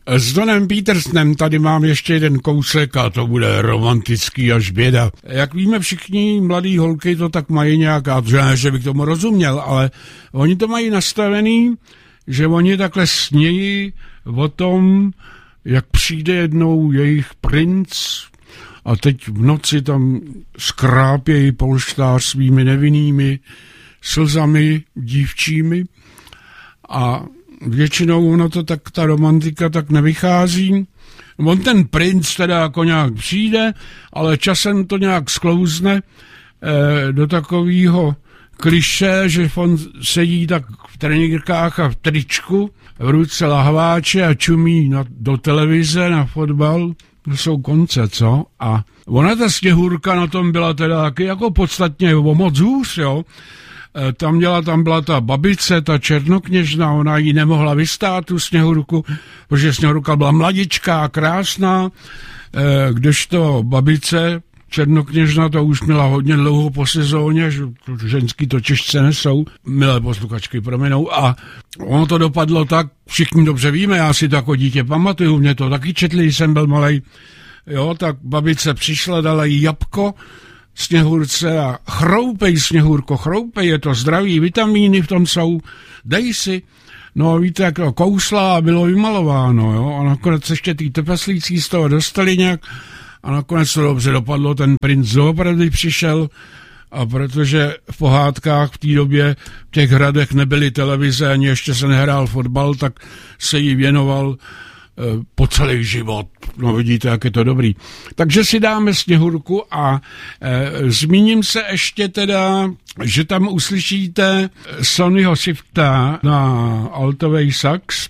S Donem Petersonem tady mám ještě jeden kousek a to bude romantický až běda. Jak víme všichni, mladý holky to tak mají nějaká, že bych tomu rozuměl, ale oni to mají nastavený, že oni takhle snějí o tom, jak přijde jednou jejich princ a teď v noci tam skrápějí polštář svými nevinnými slzami dívčími a většinou ono to tak, ta romantika tak nevychází. On ten princ teda jako nějak přijde, ale časem to nějak sklouzne do takového klišé, že on sedí tak v trenýrkách a v tričku, v ruce lahváče a čumí do televize na fotbal. To jsou konce, co? A ona ta Sněhurka na tom byla teda taky jako podstatně o moc hůř, jo. Tam byla ta babice, ta černokněžna, ona ji nemohla vystát, tu Sněhurku, protože Sněhurka byla mladičká, krásná, kdežto babice, černokněžna, to už měla hodně dlouho po sezóně, že ženský to těžce nesou, milé posluchačky prominou, a ono to dopadlo tak, všichni dobře víme, já si to jako dítě pamatuju, mě to taky četli, když jsem byl malej, jo, tak babice přišla, dala jí jabko Sněhurce a chroupej, Sněhurko, chroupej, je to zdraví, vitamíny v tom jsou, dej si. No víte, jak to kousla a bylo vymalováno, jo, a nakonec ještě ty trpaslíci z toho dostali nějak a nakonec to dobře dopadlo, ten princ doopravdy přišel a protože v pohádkách v té době v těch hradech nebyly televize, ani ještě se nehrál fotbal, tak se jí věnoval po celý život. No vidíte, jak je to dobrý. Takže si dáme Sněhurku a zmíním se ještě teda, že tam uslyšíte Sonnyho Sifta na altovej sax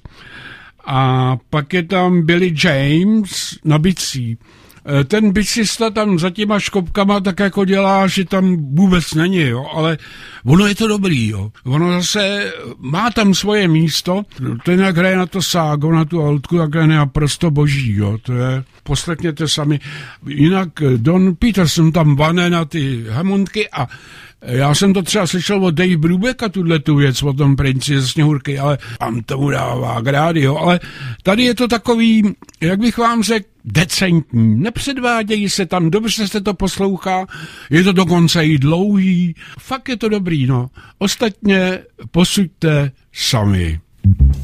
a pak je tam Billy James na bicí. Ten bicista tam za těma škopkama tak jako dělá, že tam vůbec není, jo, ale ono je to dobrý, jo. Ono zase má tam svoje místo, ten jak hraje na to ságo, na tu altku, jak je naprosto boží, jo, to je, poslechněte sami. Jinak Don Peterson tam vane na ty Hammondky a já jsem to třeba slyšel od Dave Brubecka, tu věc o tom princi ze Sněhurky, ale tam tomu dává grády, jo, ale tady je to takový, jak bych vám řekl, decentní, nepředvádějí se tam, dobře se to poslouchá, je to dokonce i dlouhý, fakt je to dobrý, no. Ostatně posuďte sami.